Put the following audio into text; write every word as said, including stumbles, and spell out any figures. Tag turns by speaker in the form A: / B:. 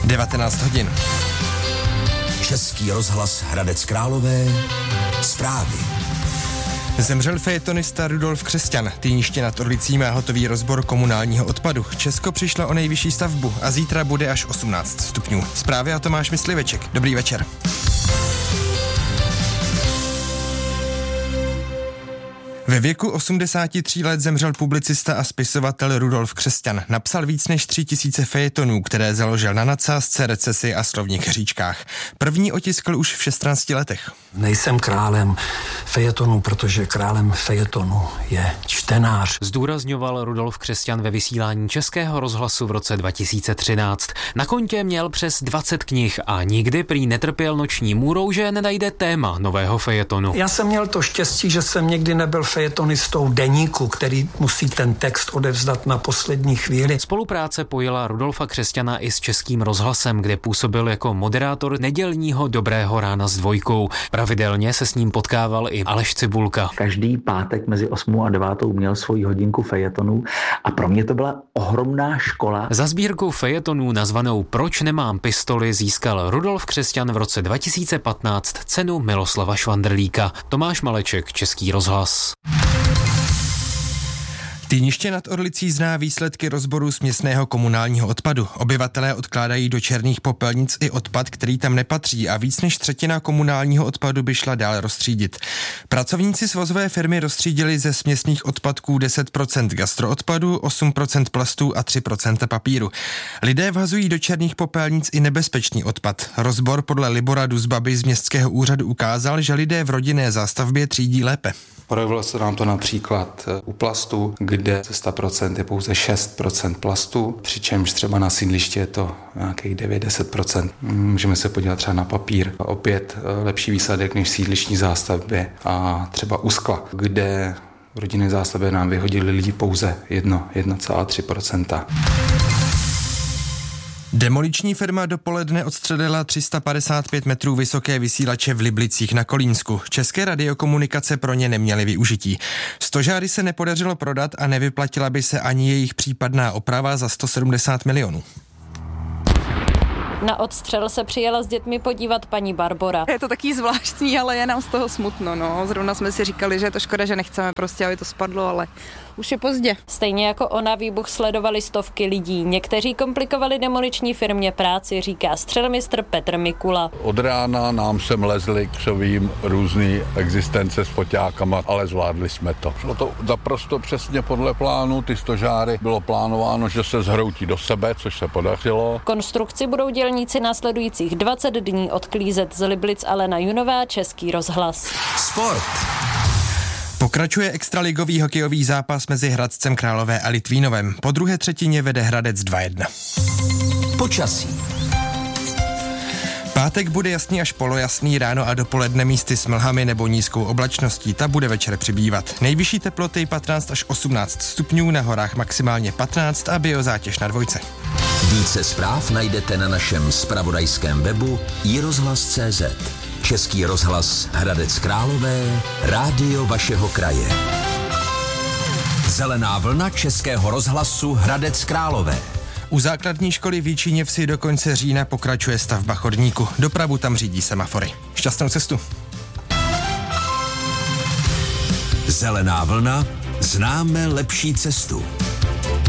A: devatenáct hodin.
B: Český rozhlas Hradec Králové, zprávy.
A: Zemřel fejetonista Rudolf Křesťan. Týniště nad Orlicí má hotový rozbor komunálního odpadu. Česko přišlo o nejvyšší stavbu a zítra bude až osmnáct stupňů. Zprávy a Tomáš Mysliveček. Dobrý večer. Ve věku osmdesáti tří let zemřel publicista a spisovatel Rudolf Křesťan. Napsal víc než tři tisíce fejetonů, které založil na nadsázce, recesi a slovních hříčkách. První otiskl už v šestnácti letech.
C: Nejsem králem fejetonů, protože králem fejetonu je čtenář.
D: Zdůrazňoval Rudolf Křesťan ve vysílání Českého rozhlasu v roce dva tisíce třináct. Na kontě měl přes dvacet knih a nikdy prý netrpěl noční můrou, že nenajde téma nového fejetonu.
C: Já jsem měl to štěstí, že jsem nikdy nebyl fejetonistou deníku, který musí ten text odevzdat na poslední chvíli.
D: Spolupráce pojila Rudolfa Křesťana i s Českým rozhlasem, kde působil jako moderátor nedělního Dobrého rána s dvojkou. Pravidelně se s ním potkával i Aleš Cibulka.
E: Každý pátek mezi osmou a devátou měl svoji hodinku fejetonů a pro mě to byla ohromná škola.
D: Za sbírku fejetonů nazvanou Proč nemám pistoli získal Rudolf Křesťan v roce dva tisíce patnáct cenu Miloslava Švandrlíka. Tomáš Maleček, Český rozhlas.
A: Týniště nad Orlicí zná výsledky rozboru směsného komunálního odpadu. Obyvatelé odkládají do černých popelnic i odpad, který tam nepatří, a víc než třetina komunálního odpadu by šla dál roztřídit. Pracovníci svozové firmy roztřídili ze směsných odpadků deset procent gastroodpadu, osm procent plastů a tři procenta papíru. Lidé vhazují do černých popelnic i nebezpečný odpad. Rozbor podle Libora Duzbaby z městského úřadu ukázal, že lidé v rodinné zástavbě třídí lépe.
F: Projevilo se nám to například u plastu, kde ze sto procent je pouze šest procent plastu, přičemž třeba na sídlišti je to nějakých devět až deset procent. Můžeme se podívat třeba na papír. Opět lepší výsledek než v sídlištní zástavbě a třeba u skla, kde v rodinné zástavbě nám vyhodili lidi pouze jedna celá tři procenta.
A: Demoliční firma dopoledne odstřelila tři sta padesát pět metrů vysoké vysílače v Liblicích na Kolínsku. České radiokomunikace pro ně neměly využití. Stožáry se nepodařilo prodat a nevyplatila by se ani jejich případná oprava za sto sedmdesát milionů.
G: Na odstřel se přijela s dětmi podívat paní Barbora.
H: Je to taky zvláštní, ale je nám z toho smutno, no. Zrovna jsme si říkali, že je to škoda, že nechceme prostě, aby to spadlo, ale už je pozdě.
G: Stejně jako ona výbuch sledovali stovky lidí. Někteří komplikovali demoliční firmě práci, říká střelmistr Petr Mikula.
I: Od rána nám sem lezli křovím různý existence s foťákama, ale zvládli jsme to. Šlo to naprosto přesně podle plánu, ty stožáry bylo plánováno, že se zhroutí do sebe, což se podařilo.
G: Konstrukci budou dělníci následujících dvacet dní odklízet z Liblic. Alena Junová, Český rozhlas.
B: Sport.
A: Pokračuje extraligový hokejový zápas mezi Hradcem Králové a Litvínovem. Po druhé třetině vede Hradec dva jedna.
B: Počasí.
A: Pátek bude jasný až polojasný, ráno a dopoledne místy s mlhami nebo nízkou oblačností, ta bude večer přibývat. Nejvyšší teploty patnáct až osmnáct stupňů, na horách maximálně patnáct a biozátěž na dvojce.
B: Více zpráv najdete na našem zpravodajském webu i rozhlas tečka cé zet. Český rozhlas Hradec Králové, rádio vašeho kraje. Zelená vlna Českého rozhlasu Hradec Králové.
A: U základní školy v Jíčíněvsi do konce října pokračuje stavba chodníku. Dopravu tam řídí semafory. Šťastnou cestu.
B: Zelená vlna, známe lepší cestu.